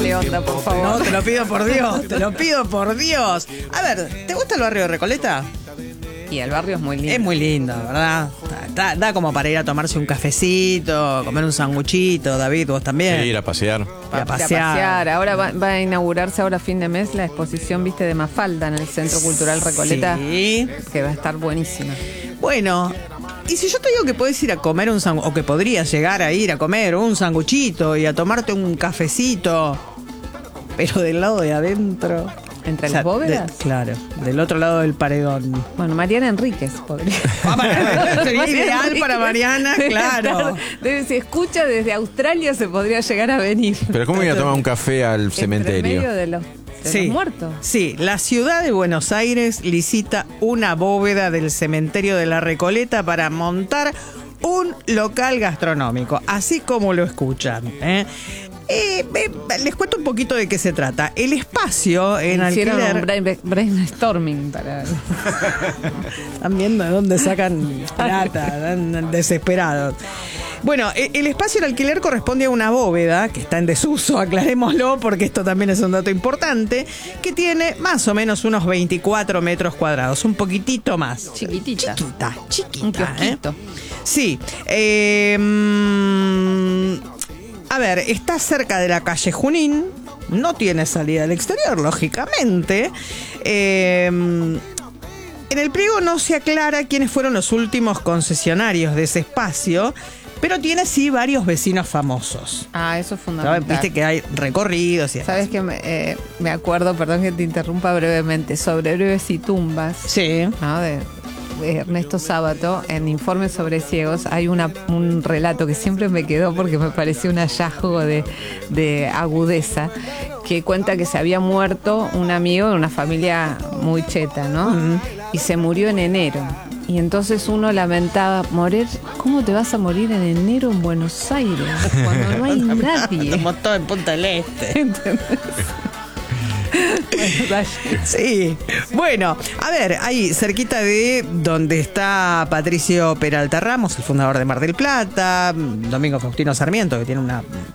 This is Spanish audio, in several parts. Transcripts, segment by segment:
qué onda, por favor. No, te lo pido por Dios, te lo pido por Dios. A ver, ¿te gusta el barrio de Recoleta? Y el barrio es muy lindo. Es muy lindo, ¿verdad? Da como para ir a tomarse un cafecito, comer un sanguchito, David, vos también. Sí, ir a pasear. Ir a pasear. Ahora va a inaugurarse ahora a fin de mes la exposición, viste, de Mafalda en el Centro Cultural Recoleta. Sí. Que va a estar buenísima. Bueno, y si yo te digo que podés ir a comer un sanguchito, o que podrías llegar a ir a comer un sanguchito y a tomarte un cafecito, pero del lado de adentro. ¿Entre las bóvedas? Claro, del otro lado del paredón. Bueno, Mariana Enríquez podría. Sería ideal para Mariana, claro. Si escucha desde Australia se podría llegar a venir. Pero ¿cómo ir a tomar un café al cementerio? En medio de los muertos. Sí, la ciudad de Buenos Aires licita una bóveda del cementerio de la Recoleta para montar un local gastronómico, así como lo escuchan, ¿eh? Les cuento un poquito de qué se trata. El espacio en Hicieron alquiler... un brainstorming para... Están viendo de dónde sacan plata, están desesperados. Bueno, el espacio en alquiler corresponde a una bóveda que está en desuso, aclarémoslo, porque esto también es un dato importante, que tiene más o menos unos 24 metros cuadrados, un poquitito más. Chiquitita. Chiquita. Un kiosquito. Sí. A ver, está cerca de la calle Junín, no tiene salida al exterior, lógicamente. En el pliego no se aclara quiénes fueron los últimos concesionarios de ese espacio, pero tiene sí varios vecinos famosos. Ah, eso es fundamental. Viste que hay recorridos y ¿Sabes que me acuerdo, perdón que te interrumpa brevemente, sobre Héroes y Tumbas? Sí. ¿No? De Ernesto Sábato, en Informes sobre Ciegos, hay un relato que siempre me quedó porque me pareció un hallazgo de agudeza, que cuenta que se había muerto un amigo de una familia muy cheta, ¿no? Uh-huh. Y se murió en enero. Y entonces uno lamentaba, ¿cómo te vas a morir en enero en Buenos Aires? Cuando no hay nadie. Como todo en Punta del Este. ¿Entendés? Sí, bueno, a ver, ahí cerquita de donde está Patricio Peralta Ramos, el fundador de Mar del Plata, Domingo Faustino Sarmiento, que tiene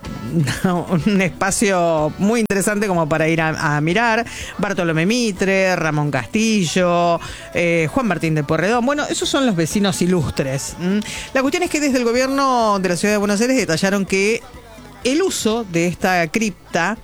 un espacio muy interesante como para ir a mirar, Bartolomé Mitre, Ramón Castillo, Juan Martín de Pueyrredón. Bueno, esos son los vecinos ilustres. La cuestión es que desde el gobierno de la ciudad de Buenos Aires detallaron que el uso de esta cripta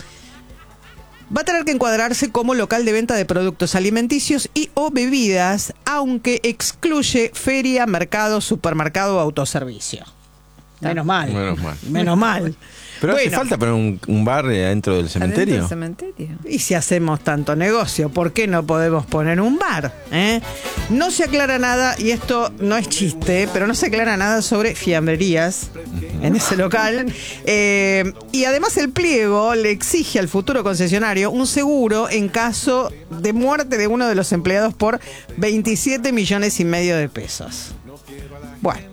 va a tener que encuadrarse como local de venta de productos alimenticios y o bebidas, aunque excluye feria, mercado, supermercado o autoservicio. Menos mal. Menos mal. Pero hace falta poner un bar adentro del cementerio. ¿Adentro del cementerio? Y si hacemos tanto negocio, ¿por qué no podemos poner un bar? No se aclara nada, y esto no es chiste, pero no se aclara nada sobre fiambrerías en ese local. Y además el pliego le exige al futuro concesionario un seguro en caso de muerte de uno de los empleados por 27,5 millones de pesos. Bueno.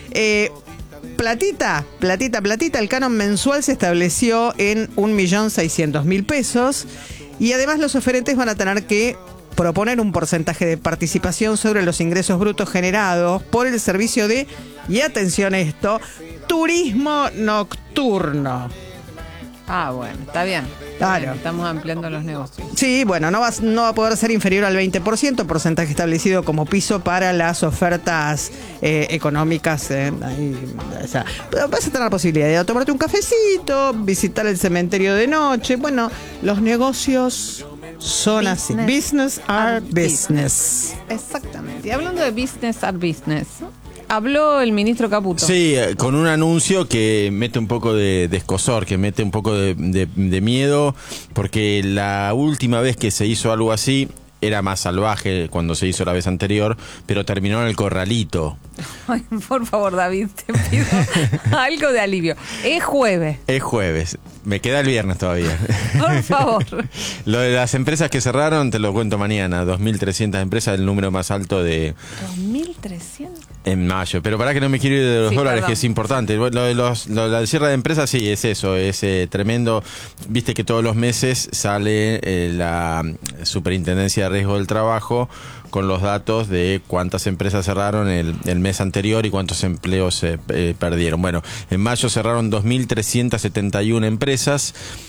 Platita, el canon mensual se estableció en 1,600,000 pesos y además los oferentes van a tener que proponer un porcentaje de participación sobre los ingresos brutos generados por el servicio de, y atención a esto, turismo nocturno. Ah, bueno, está bien. Claro. Bien, estamos ampliando los negocios. Sí, bueno, no va a poder ser inferior al 20%, porcentaje establecido como piso para las ofertas económicas. O sea, vas a tener la posibilidad de tomarte un cafecito, visitar el cementerio de noche. Bueno, los negocios son así. Business are business. Exactamente. Y hablando de business are business, habló el ministro Caputo. Sí, con un anuncio que mete un poco de escozor, que mete un poco de miedo, porque la última vez que se hizo algo así era más salvaje cuando se hizo la vez anterior, pero terminó en el corralito. Ay, por favor, David, te pido algo de alivio. Es jueves. Es jueves. Me queda el viernes todavía. Por favor. Lo de las empresas que cerraron te lo cuento mañana. 2.300 empresas, el número más alto de... ¿2.300? En mayo. Pero para que no me quiero ir de los dólares, perdón. que es importante. Lo de la cierre de empresas, sí, es eso. Es tremendo. Viste que todos los meses sale la Superintendencia de Riesgo del Trabajo con los datos de cuántas empresas cerraron el mes anterior y cuántos empleos se perdieron. Bueno, en mayo cerraron 2.371 empresas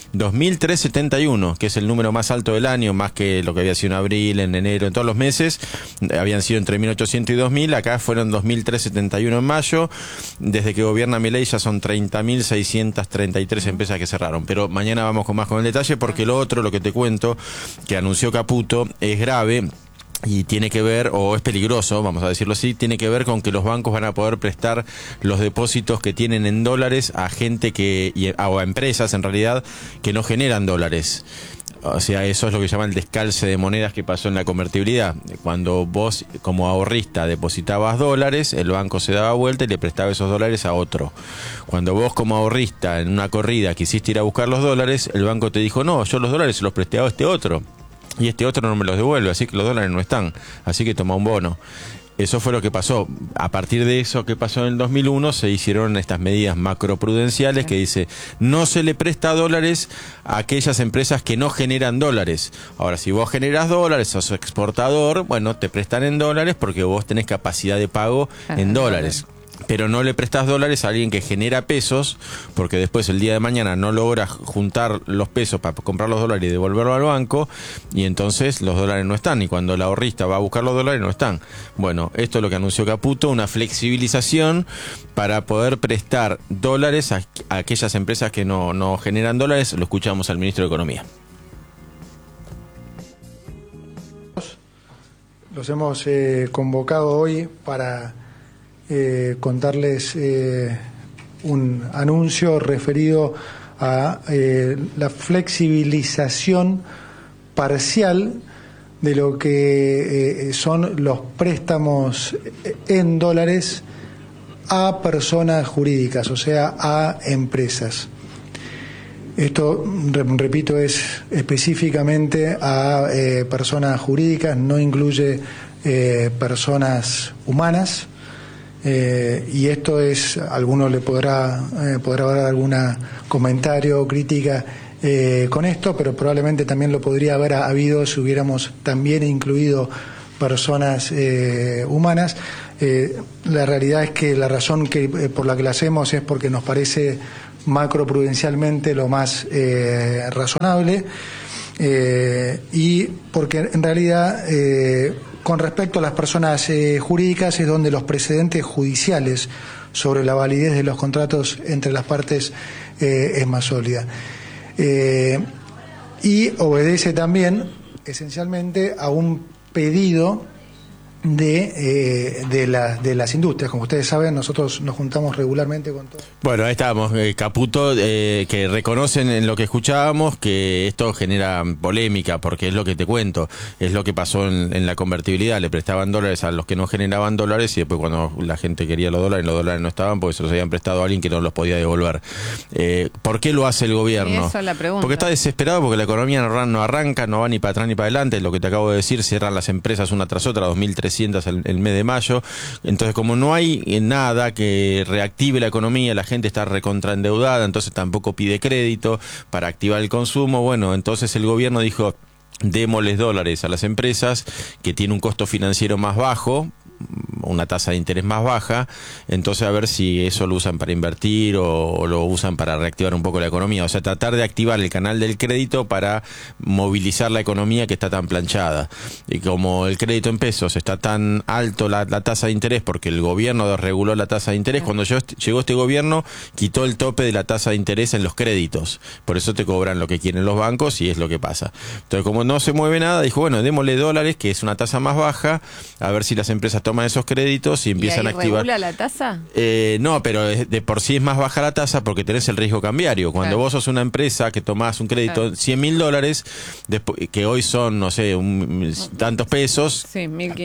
2.371, que es el número más alto del año, más que lo que había sido en abril, en enero, en todos los meses. Habían sido entre 1.800 y 2.000, acá fueron 2.371 en mayo. Desde que gobierna Milei ya son 30.633 empresas que cerraron. Pero mañana vamos con más con el detalle, porque lo otro, lo que te cuento, que anunció Caputo, es grave. Y tiene que ver, o es peligroso, vamos a decirlo así, tiene que ver con que los bancos van a poder prestar los depósitos que tienen en dólares a gente o a empresas en realidad que no generan dólares. O sea, eso es lo que llaman el descalce de monedas que pasó en la convertibilidad. Cuando vos, como ahorrista, depositabas dólares, el banco se daba vuelta y le prestaba esos dólares a otro. Cuando vos, como ahorrista, en una corrida quisiste ir a buscar los dólares, el banco te dijo, no, yo los dólares se los presté a este otro. Y este otro no me los devuelve, así que los dólares no están. Así que toma un bono. Eso fue lo que pasó. A partir de eso que pasó en el 2001 se hicieron estas medidas macroprudenciales que dice, no se le presta dólares a aquellas empresas que no generan dólares. Ahora, si vos generas dólares, sos exportador, bueno, te prestan en dólares porque vos tenés capacidad de pago en dólares. Pero no le prestas dólares a alguien que genera pesos, porque después el día de mañana no logra juntar los pesos para comprar los dólares y devolverlo al banco, y entonces los dólares no están, y cuando el ahorrista va a buscar los dólares no están. Bueno, esto es lo que anunció Caputo, una flexibilización para poder prestar dólares a aquellas empresas que no generan dólares. Lo escuchamos al ministro de Economía. Los hemos convocado hoy para contarles un anuncio referido a la flexibilización parcial de lo que son los préstamos en dólares a personas jurídicas, o sea, a empresas. Esto, repito, es específicamente a personas jurídicas, no incluye personas humanas. Y esto es, alguno le podrá haber algún comentario o crítica con esto, pero probablemente también lo podría haber habido si hubiéramos también incluido personas humanas. La realidad es que la razón por la que la hacemos es porque nos parece macroprudencialmente lo más razonable, y porque en realidad con respecto a las personas jurídicas es donde los precedentes judiciales sobre la validez de los contratos entre las partes es más sólida. Y obedece también esencialmente a un pedido de las industrias. Como ustedes saben, nosotros nos juntamos regularmente con todos. Bueno, ahí estábamos, Caputo, que reconocen en lo que escuchábamos que esto genera polémica, porque es lo que te cuento, es lo que pasó en la convertibilidad, le prestaban dólares a los que no generaban dólares, y después cuando la gente quería los dólares no estaban porque se los habían prestado a alguien que no los podía devolver. ¿Por qué lo hace el gobierno? Esa es la pregunta. Porque está desesperado, porque la economía no arranca, no va ni para atrás ni para adelante, lo que te acabo de decir, cierran las empresas una tras otra, 2.300 el mes de mayo. Entonces, como no hay nada que reactive la economía, la gente está recontraendeudada, entonces tampoco pide crédito para activar el consumo. Bueno, entonces el gobierno dijo, démosles dólares a las empresas que tienen un costo financiero más bajo, una tasa de interés más baja, entonces a ver si eso lo usan para invertir o lo usan para reactivar un poco la economía, o sea, tratar de activar el canal del crédito para movilizar la economía que está tan planchada. Y como el crédito en pesos está tan alto la tasa de interés, porque el gobierno desreguló la tasa de interés, cuando llegó este gobierno quitó el tope de la tasa de interés en los créditos, por eso te cobran lo que quieren los bancos y es lo que pasa. Entonces, como no se mueve nada, dijo, bueno, démosle dólares, que es una tasa más baja, a ver si las empresas toman esos créditos y empiezan a activar. ¿Regula la tasa? No, pero de por sí es más baja la tasa porque tenés el riesgo cambiario. Cuando vos sos una empresa que tomás un crédito, $100.000, que hoy son, no sé, tantos pesos. Sí,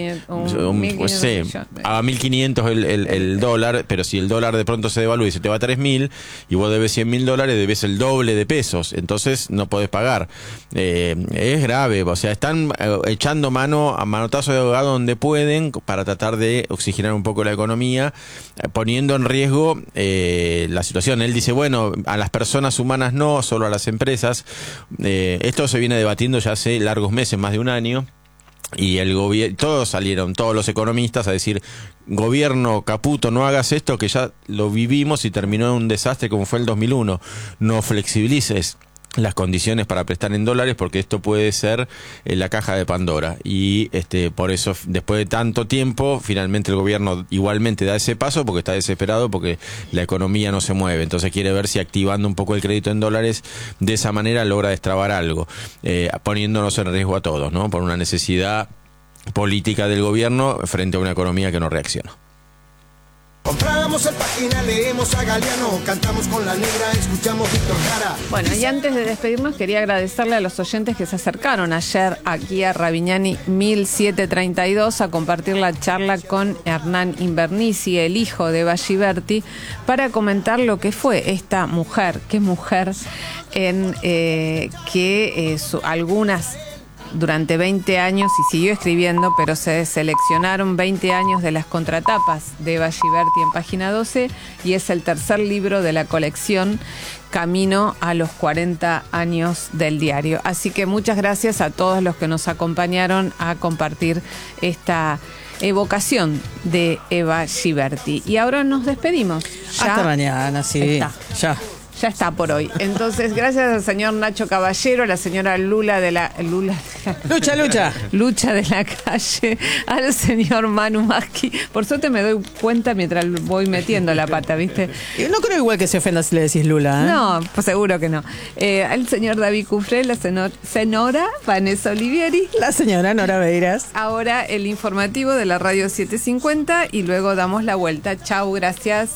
1.500. Sí, a 1.500 el dólar, pero si el dólar de pronto se devalúa y se te va a 3.000 y vos debes $100.000, debes el doble de pesos, entonces no podés pagar. Es grave, o sea, están echando manotazo de ahogado donde pueden para tratar de oxigenar un poco la economía, poniendo en riesgo la situación. Él dice, bueno, a las personas humanas no, solo a las empresas. Esto se viene debatiendo ya hace largos meses, más de un año. Y el gobierno, todos los economistas a decir, gobierno Caputo, no hagas esto, que ya lo vivimos y terminó en un desastre como fue el 2001. No flexibilices las condiciones para prestar en dólares, porque esto puede ser la caja de Pandora, y por eso, después de tanto tiempo, finalmente el gobierno igualmente da ese paso, porque está desesperado, porque la economía no se mueve, entonces quiere ver si activando un poco el crédito en dólares de esa manera logra destrabar algo, poniéndonos en riesgo a todos, ¿no? Por una necesidad política del gobierno frente a una economía que no reacciona. Compramos el Página, leemos a Galeano, cantamos con la negra, escuchamos Víctor Jara. Bueno, y antes de despedirnos quería agradecerle a los oyentes que se acercaron ayer aquí a Ravignani 1732 a compartir la charla con Hernán Invernici, el hijo de Eva Giberti, para comentar lo que fue esta mujer, que es mujer en algunas durante 20 años y siguió escribiendo, pero se seleccionaron 20 años de las contratapas de Eva Giberti en Página 12 y es el tercer libro de la colección Camino a los 40 años del diario. Así que muchas gracias a todos los que nos acompañaron a compartir esta evocación de Eva Giberti. Y ahora nos despedimos. Hasta mañana, sí. Ya está por hoy. Entonces, gracias al señor Nacho Caballero, a la señora Lucha de la calle, al señor Manu Maschi. Por suerte me doy cuenta mientras voy metiendo la pata, ¿viste? No creo igual que se ofenda si le decís Lula, ¿eh? No, pues seguro que no. Al señor David Cufré, la señora Vanessa Olivieri. La señora Nora Beiras. Ahora el informativo de la Radio 750 y luego damos la vuelta. Chau, gracias.